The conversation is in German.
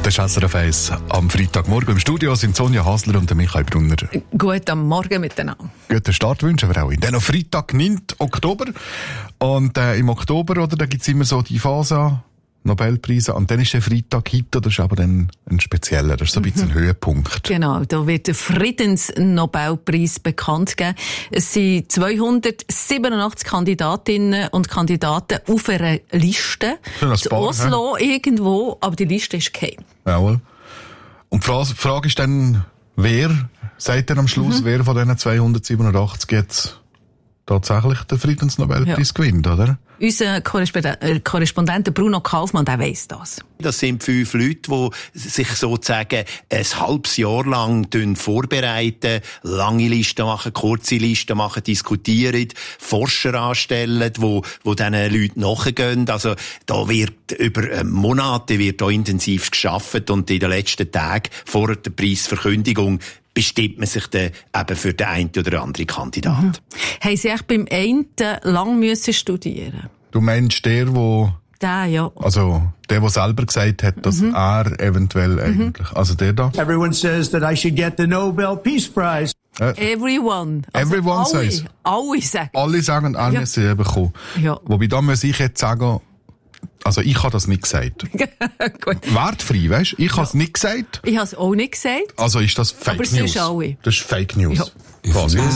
Das ist SRF 1 am Freitagmorgen. Im Studio sind Sonja Hasler und Michael Brunner. Guten Morgen miteinander. Guten Start wünschen wir auch Ihnen. Dann noch Freitag, 9. Oktober. Und im Oktober, oder, da gibt's immer so die Phase Nobelpreise. Und dann ist der Freitag heute, das ist aber dann ein spezieller, das ist so ein bisschen ein Höhepunkt. Genau, da wird der Friedensnobelpreis bekannt gegeben. Es sind 287 Kandidatinnen und Kandidaten auf einer Liste. In Oslo irgendwo, aber die Liste ist geheim. Jawohl. Und die Frage ist dann, wer sagt dann am Schluss, wer von diesen 287 jetzt tatsächlich den Friedensnobelpreis gewinnt, oder? Unser Korrespondent Bruno Kaufmann, der weiss das. Das sind 5 Leute, die sich sozusagen ein halbes Jahr lang vorbereiten, lange Listen machen, kurze Listen machen, diskutieren, Forscher anstellen, wo diesen Leuten nachgehen. Also, da wird über Monate da intensiv gearbeitet und in den letzten Tagen vor der Preisverkündung bestimmt man sich dann eben für den einen oder anderen Kandidaten. Haben Sie echt beim einen lang müssen studieren? Du meinst der ja. Also der selber gesagt hat, dass er eventuell eigentlich, also der da. Everyone says that I should get the Nobel Peace Prize. Everyone. Also everyone says. Alle sagen. Alle sagen, er müsse sie bekommen. Ja. Wobei, da muss ich jetzt sagen, also ich habe das nicht gesagt. Gut. Wertfrei, weißt du? Ich habe es nicht gesagt. Ich habe es auch nicht gesagt. Also ist das Fake aber News. Aber alle. Das ist Fake News. Ja. Quasi.